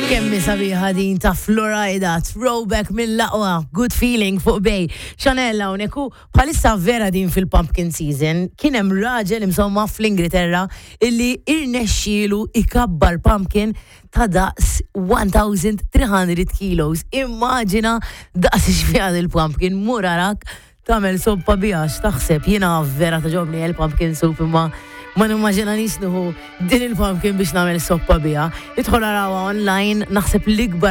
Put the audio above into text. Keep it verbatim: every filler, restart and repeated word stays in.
Kemmi sabiħa din ta' Florida, throwback mill-laqwa, good feeling fuq bej. Chanella uneku, bħalissa vera din fil-pumpkin season, kienem raġel imsomma fl-Ingilterra illi irnexxielu ikabbar pumpkin ta' daqs one thousand three hundred kilos. Immaġina daqs xfjad il-pumpkin, murarak tamel soppa bijax, taħseb jina vera taġobni il-pumpkin soup imma ma nimmaġina nisnuhu din il-pumpkin biex namel soppa bija. Idħol arawa online, naħseb l-ikbar